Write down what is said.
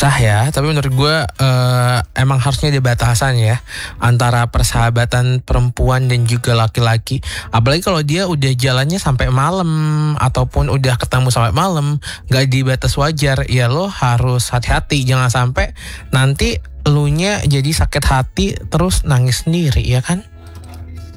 Susah ya, tapi menurut gue emang harusnya ada batasan ya antara persahabatan perempuan dan juga laki-laki. Apalagi kalau dia udah jalannya sampai malam ataupun udah ketemu sampai malam, nggak di batas wajar, ya lo harus hati-hati, jangan sampai nanti elunya jadi sakit hati terus nangis sendiri ya kan?